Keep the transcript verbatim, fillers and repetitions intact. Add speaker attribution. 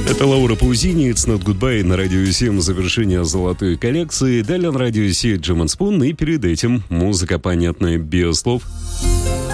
Speaker 1: Это Лаура Паузини, It's Not Goodbye на Радио семь, завершение золотой коллекции. Далее на Радио семь Джем энд Спун, и перед этим музыка, понятная без слов.